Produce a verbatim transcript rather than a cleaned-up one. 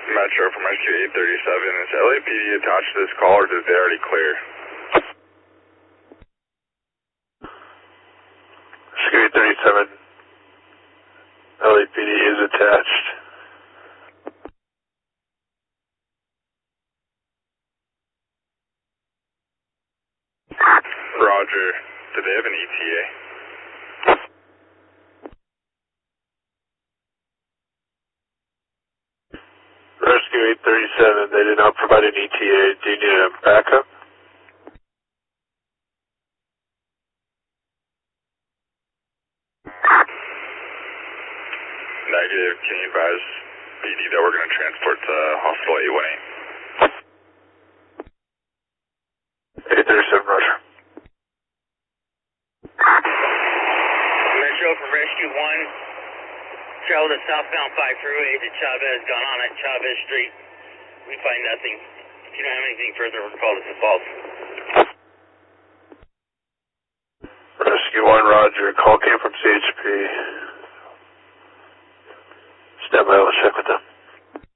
Metro from Rescue eight thirty-seven. Is L A P D attached to this call, or did they already clear? Rescue eight thirty-seven, L A P D is attached. Roger. Do they have an E T A? Rescue eight thirty-seven, they did not provide an E T A. Do you need a backup? Negative. Can you advise P D that we're going to transport to Hospital eight one eight? eight thirty-seven, roger. Metro from Rescue one. Travel to southbound five freeway to Chavez, gone on at Chavez Street. We find nothing. If you don't have anything further, we'll call this a false. Rescue one, roger. Call came from C H P.